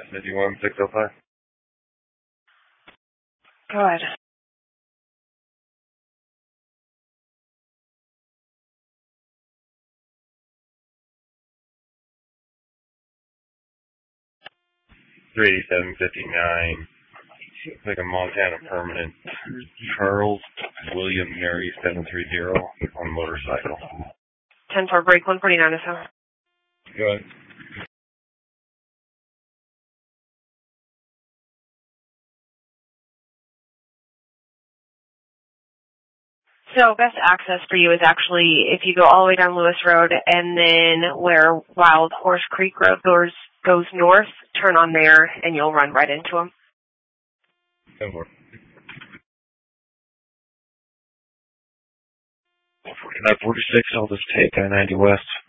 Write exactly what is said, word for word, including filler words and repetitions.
fifty-one six oh five. Go ahead. three eighty-seven fifty-nine. It's like a Montana permanent. Charles William Mary seven three zero on motorcycle. ten four break one forty-nine or so. Go ahead. So best access for you is actually if you go all the way down Lewis Road and then where Wild Horse Creek Road goes, goes north, turn on there and you'll run right into them. ten four. forty-nine forty-six, I'll just take I ninety west.